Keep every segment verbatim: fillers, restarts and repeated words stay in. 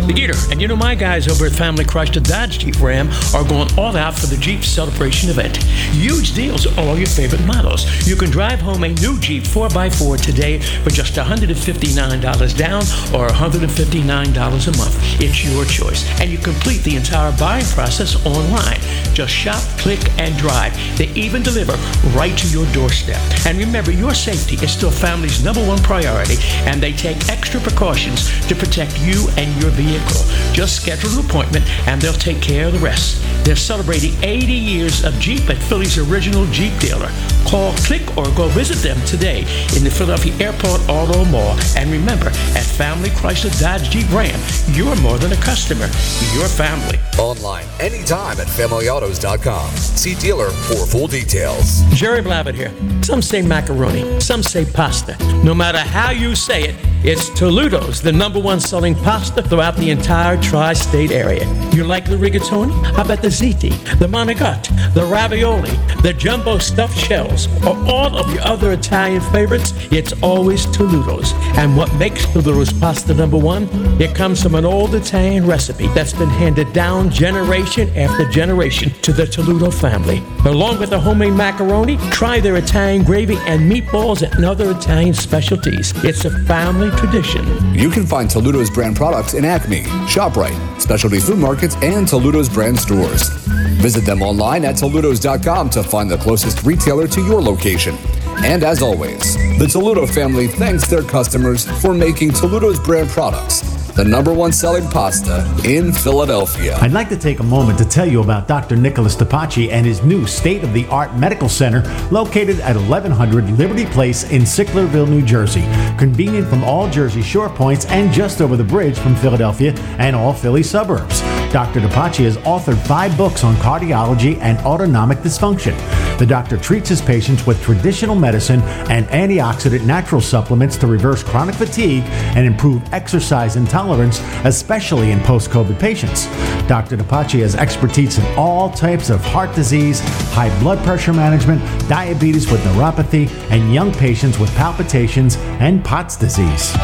The Gator. And you know, my guys over at Family Chrysler Dodge Jeep Ram are going all out for the Jeep Celebration event. Huge deals on all your favorite models. You can drive home a new Jeep four by four today for just one hundred fifty-nine dollars down or one hundred fifty-nine dollars a month. It's your choice. And you complete the entire buying process online. Just shop, click, and drive. They even deliver right to your doorstep. And remember, your safety is still family's number one priority, and they take extra precautions to protect you and your vehicle. Just schedule an appointment, and they'll take care of the rest. They're celebrating eighty years of Jeep at Philly's original Jeep dealer. Call, click, or go visit them today in the Philadelphia Airport Auto Mall. And remember, at Family Chrysler Dodge Jeep Ram, you're more than a customer. You're family. Online anytime at family autos dot com. See dealer for full details. Jerry Blavitt here. Some say macaroni, some say pasta. No matter how you say it, it's Toludo's, the number one selling pasta throughout the entire tri-state area. You like the rigatoni? How about the ziti, the manigot, the ravioli, the jumbo stuffed shells, or all of your other Italian favorites? It's always Toludo's. And what makes Toludo's pasta number one? It comes from an old Italian recipe that's been handed down generation after generation to the Toludo family. Along with the homemade macaroni, try their Italian gravy and meatballs and other Italian specialties. It's a family tradition. You can find Toludo's brand products in Acme, ShopRite, specialty food markets, and Toludo's brand stores. Visit them online at Toludos dot com to find the closest retailer to your location. And as always, the Toludo family thanks their customers for making Toludo's brand products the number one selling pasta in Philadelphia. I'd like to take a moment to tell you about Doctor Nicholas DePaci and his new state-of-the-art medical center located at eleven hundred Liberty Place in Sicklerville, New Jersey. Convenient from all Jersey shore points and just over the bridge from Philadelphia and all Philly suburbs. Doctor DePaci has authored five books on cardiology and autonomic dysfunction. The doctor treats his patients with traditional medicine and antioxidant natural supplements to reverse chronic fatigue and improve exercise intolerance, especially in post-COVID patients. Doctor DePaci has expertise in all types of heart disease, high blood pressure management, diabetes with neuropathy, and young patients with palpitations and Pott's disease.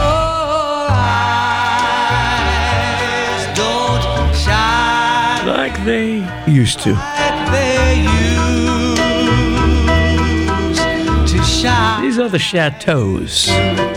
Like they used to. Like they used to shine. These are the Chateaus.